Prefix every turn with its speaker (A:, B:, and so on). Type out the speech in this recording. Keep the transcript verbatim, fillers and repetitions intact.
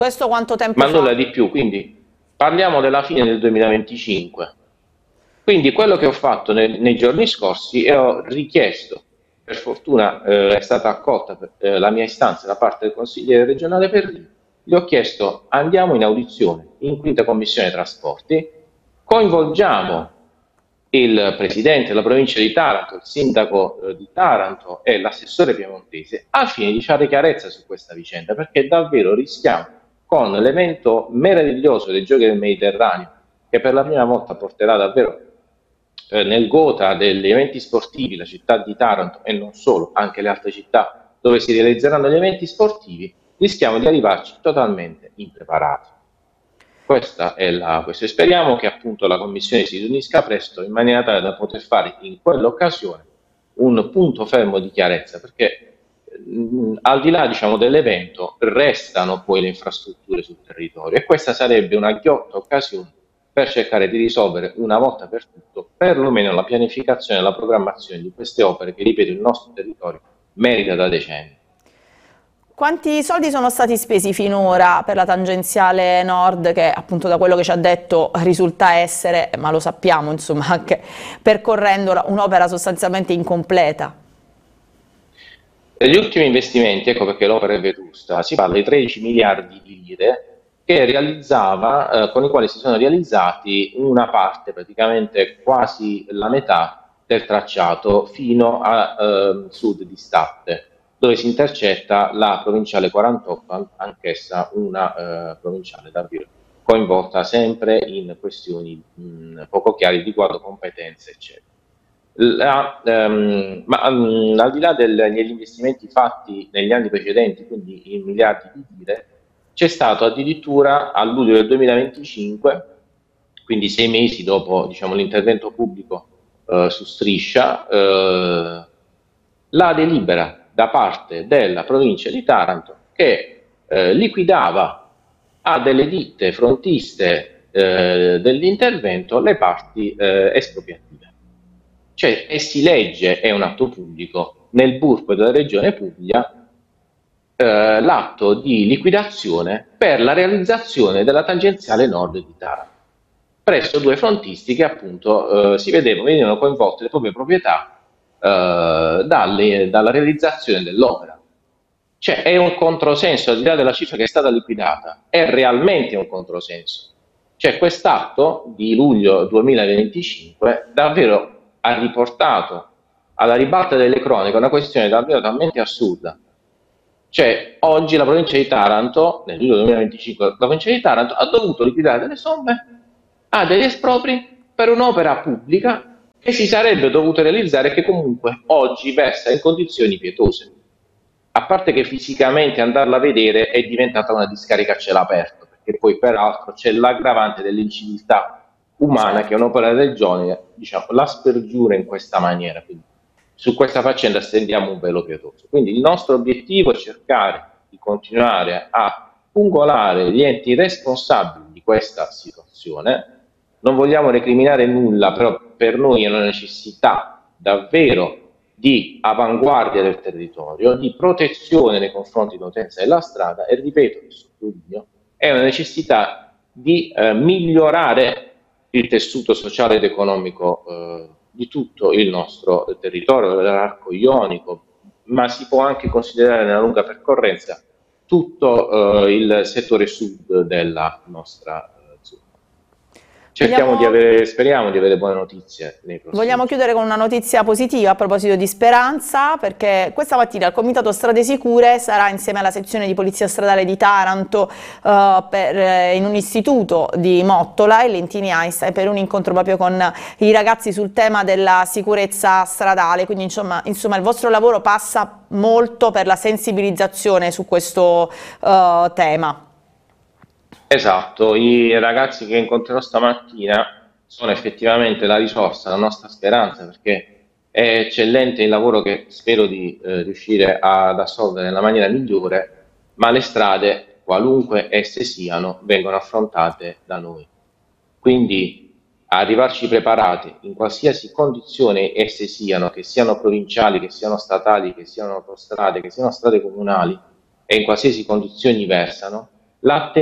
A: Questo quanto tempo
B: ma
A: fa?
B: nulla di più, quindi parliamo della fine del duemilaventicinque. Quindi quello che ho fatto nei, nei giorni scorsi è ho richiesto, per fortuna eh, è stata accolta per, eh, la mia istanza da parte del consigliere regionale Perrino, gli ho chiesto andiamo in audizione in quinta commissione trasporti, coinvolgiamo il presidente della provincia di Taranto, il sindaco eh, di Taranto e l'assessore piemontese al fine di fare chiarezza su questa vicenda, perché davvero rischiamo con l'evento meraviglioso dei Giochi del Mediterraneo, che per la prima volta porterà davvero eh, nel gota degli eventi sportivi la città di Taranto e non solo, anche le altre città dove si realizzeranno gli eventi sportivi, rischiamo di arrivarci totalmente impreparati. Questa è la questione. Speriamo che appunto la Commissione si riunisca presto in maniera tale da poter fare in quell'occasione un punto fermo di chiarezza, perché mh, al di là diciamo, dell'evento restano poi le infrastrutture sul territorio e questa sarebbe una ghiotta occasione per cercare di risolvere una volta per tutto perlomeno la pianificazione e la programmazione di queste opere che, ripeto, il nostro territorio merita da decenni.
A: Quanti soldi sono stati spesi finora per la tangenziale nord che appunto da quello che ci ha detto risulta essere, ma lo sappiamo insomma anche percorrendola, un'opera sostanzialmente incompleta?
B: Negli ultimi investimenti, ecco perché l'opera è vetusta, si parla di tredici miliardi di lire che realizzava, eh, con i quali si sono realizzati una parte, praticamente quasi la metà del tracciato fino a eh, sud di Statte, dove si intercetta la provinciale quarantotto, anch'essa una eh, provinciale davvero coinvolta sempre in questioni mh, poco chiare riguardo competenze, eccetera. La, ehm, ma um, al di là del- degli investimenti fatti negli anni precedenti, quindi in miliardi di lire, c'è stato addirittura a luglio del duemilaventicinque, quindi sei mesi dopo diciamo, l'intervento pubblico eh, su Striscia, eh, la delibera da parte della provincia di Taranto che eh, liquidava a delle ditte frontiste eh, dell'intervento le parti eh, espropriative. Cioè, e si legge, è un atto pubblico, nel burpo della regione Puglia, eh, l'atto di liquidazione per la realizzazione della tangenziale nord di Taranto, presso due frontisti che appunto eh, si vedevano, venivano coinvolte le proprie proprietà eh, dalle, dalla realizzazione dell'opera. Cioè è un controsenso, al di là della cifra che è stata liquidata, è realmente un controsenso. Cioè quest'atto di luglio duemilaventicinque davvero ha riportato alla ribalta delle cronache una questione davvero talmente assurda. Cioè oggi la provincia di Taranto, nel luglio duemilaventicinque, la provincia di Taranto ha dovuto liquidare delle somme a degli espropri per un'opera pubblica che si sarebbe dovuta realizzare e che comunque oggi versa in condizioni pietose. A parte che fisicamente andarla a vedere è diventata una discarica a cielo aperto, perché poi peraltro c'è l'aggravante dell'inciviltà umana che
A: Certo.
B: un'opera del genere, diciamo, la spergiura in questa maniera. Quindi su questa faccenda stendiamo un velo pietoso. Quindi il nostro obiettivo è cercare di continuare a pungolare gli enti responsabili di questa situazione. Non vogliamo recriminare nulla, però per noi è una necessità davvero di avanguardia del territorio, di protezione nei confronti dell'utenza della strada e ripeto, e sottolineo, è una necessità di eh, migliorare il tessuto sociale ed economico eh, di tutto il nostro territorio, dell'arco ionico, ma si può anche considerare nella lunga percorrenza tutto eh, il settore sud della nostra eh, zona. Cerchiamo di
A: Vogliamo,
B: avere, speriamo di avere buone notizie nei prossimi
A: vogliamo
B: giorni.
A: chiudere con una notizia positiva a proposito di speranza, perché questa mattina il Comitato Strade Sicure sarà insieme alla sezione di Polizia Stradale di Taranto eh, per, eh, in un istituto di Mottola e Lentini Einstein per un incontro proprio con i ragazzi sul tema della sicurezza stradale, quindi insomma, insomma il vostro lavoro passa molto per la sensibilizzazione su questo eh, tema.
B: Esatto, i ragazzi che incontrerò stamattina sono effettivamente la risorsa, la nostra speranza, perché è eccellente il lavoro che spero di eh, riuscire ad assolvere nella maniera migliore, ma le strade, qualunque esse siano, vengono affrontate da noi. Quindi arrivarci preparati in qualsiasi condizione esse siano, che siano provinciali, che siano statali, che siano autostrade, che siano strade comunali, e in qualsiasi condizioni versano, la